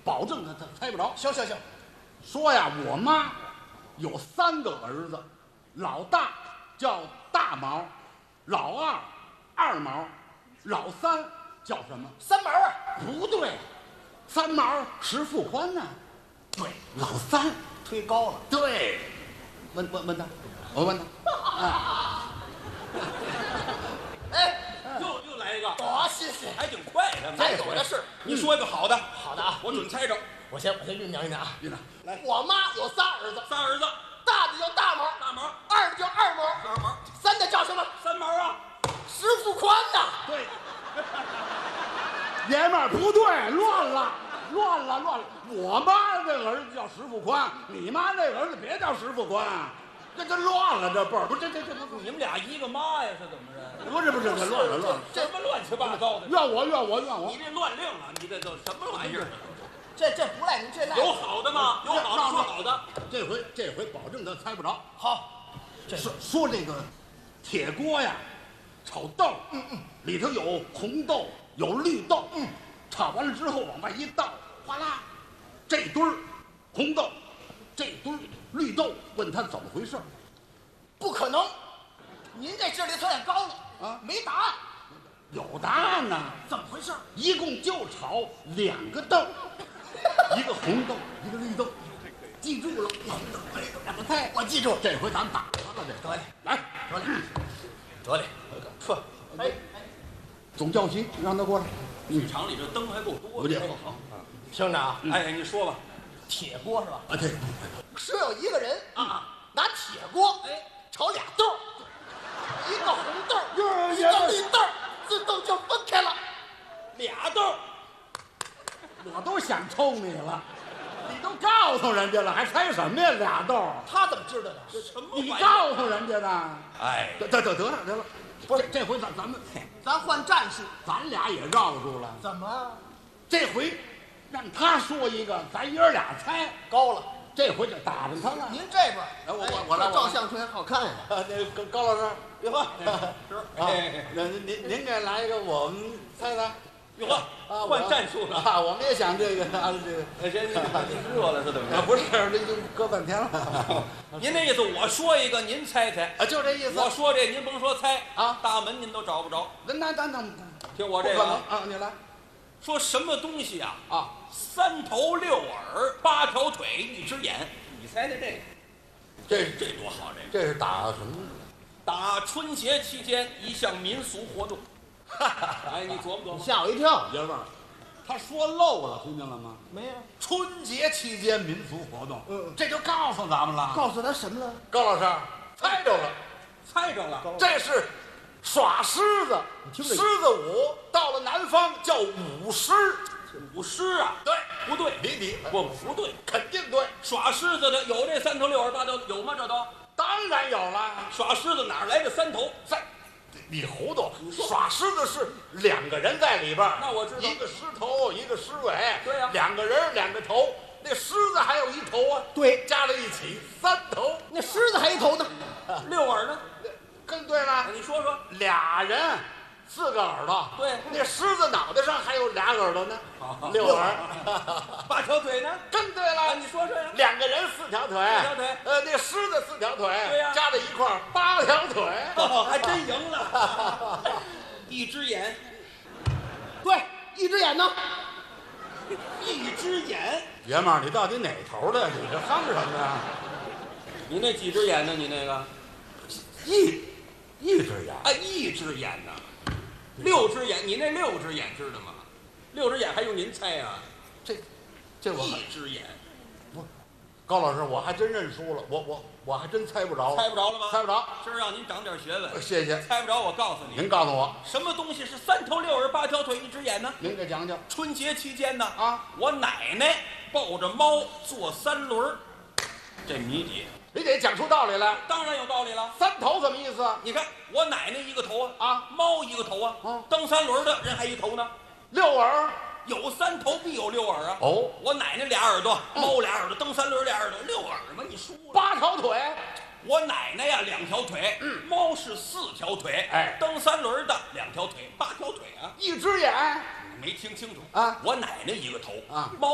保证他猜不着。 行行行， 说呀，我妈有3个儿子，老大叫大毛，老二二毛，老三叫什么？ 三毛啊？ 不对，三毛石富宽呢？对，老三推高了。 对，问他，我问他。 哎， 又来一个， 好，谢谢。 还挺快的。 咱有的是。 你说一个好的， 好的啊， 我准猜着。 我先酝酿啊。 队长， 来， 我妈有仨儿子， 3儿子， 大的叫大毛， 大毛， 二的叫二毛， 二毛， 三的叫什么？ 三毛啊。 石富宽呐。 对，爷们儿不对，乱了。我妈这个儿子叫石富宽，你妈那个儿子别叫石富宽，这乱了，这辈儿不这你们俩一个妈呀？是怎么着？ 不是，这乱了。 什么乱七八糟的？ 怨我。 你这乱令了，你这都什么玩意儿？ 这不赖您，这赖有好的吗？有好的说好的。 这回保证他猜不着。 好。 说这个铁锅呀，炒豆，里头有红豆，有绿豆，炒完了之后往外一倒，哗啦，这堆儿红豆，这堆儿绿豆，问他怎么回事？ 不可能，您这智力测验高了啊， 没答案。 有答案呢。 怎么回事？ 一共就炒2个豆，一个红豆，一个绿豆，记住了。红豆绿豆2个菜， 我记住。 这回咱打他了，这得嘞， 来， 得嘞，呵，哎， 总教习让他过来。 剧场里这灯还够多的。 不介好。 听着啊， 哎，你说吧。 铁锅是吧？ 啊，对， 是有一个人拿铁锅炒俩豆，一个红豆，一个绿豆，自动就分开了。 俩豆， 我都想抽你了，你都告诉人家了，还猜什么呀？2豆， 他怎么知道的？ 什么你玩意儿？ 告诉人家的。 哎， 得了，不是这回咱们咱换战术。 咱俩也绕住了。 怎么这回让他说一个，咱爷儿俩猜。 高了？ 这回就打着他了。 您这边， 我来照相片好看呀。 那高老师， 哟呵， 那您给来一个，我们猜猜。 哟呵，换战术了。 啊，我们也想这个啊，这个。 哎，谁？你热了是怎么着？ 不是，这已经搁半天了。 您那意思，我说一个，您猜猜。 啊，就这意思。 我说这，您甭说猜啊， 大门您都找不着。 那听我这个啊，你来。 说什么东西啊？ 啊 ，3头6耳8条腿1只眼，你猜猜这个？这多好！ 这是打什么？ 打春节期间一项民俗活动。哎，你琢磨琢磨。 吓我一跳。 爷们儿，他说漏了，听见了吗？ 没有。 春节期间民俗活动，这就告诉咱们了。 告诉他什么了？ 高老师猜着了， 猜着了。 这是耍狮子，狮子舞，到了南方叫舞狮。 舞狮啊？ 对， 不对， 你不对， 肯定对。 耍狮子的有这3头6耳8条，有吗？这都当然有了。 耍狮子哪来这3头？ 你糊涂！耍狮子是2个人在里边， 那我知道， 一个狮头，一个狮尾。 对呀 ，2个人2个头，那狮子还有1头啊。 对， 加在一起3头。 那狮子还一头呢 ，6耳呢？ 更对了。 你说说 ，2人4个耳朵。 对， 那狮子脑袋上还有俩耳朵呢，6耳。 8条腿呢？ 更对了。 你说说呀。 2个人4条腿。 4条腿。 那狮子4条腿。 对呀。 加在一块儿8条腿。 还真赢了。1只眼。 对，1只眼呢 ？1只眼。 爷们儿，你到底哪头的？你这哼什么呀？ 你那几只眼呢？你那个？ 一只眼。 啊，1只眼呢？6只眼，你那6只眼知道吗？6只眼还用您猜呀？ 这我 1只眼。 不，高老师，我还真认输了，我还真猜不着。 猜不着了吗？ 猜不着。 今儿让您长点学问。 谢谢。 猜不着，我告诉你。 您告诉我， 什么东西是3头6耳8条腿1只眼呢？ 您给讲讲。 春节期间呢， 啊， 我奶奶抱着猫坐3轮，这谜底。 你得讲出道理来。 当然有道理了。 3头什么意思？ 你看，我奶奶1个头啊， 猫1个头啊，蹬3轮的人还1头呢。 6耳， 有3头必有6耳啊。 哦， 我奶奶俩耳朵，猫俩耳朵，蹬3轮俩耳朵，6耳嘛，你输了。 8条腿。 我奶奶呀2条腿，猫是4条腿， 哎， 蹬3轮的2条腿，8条腿啊。 1只眼。 没听清楚啊， 我奶奶1个头啊， 猫